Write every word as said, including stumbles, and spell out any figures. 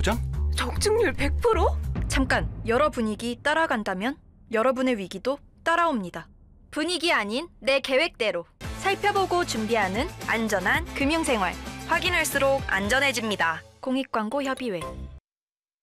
보장? 적중률 백 퍼센트? 잠깐, 여러 분위기 따라간다면 여러분의 위기도 따라옵니다. 분위기 아닌 내 계획대로 살펴보고 준비하는 안전한 금융생활. 확인할수록 안전해집니다. 공익광고협의회.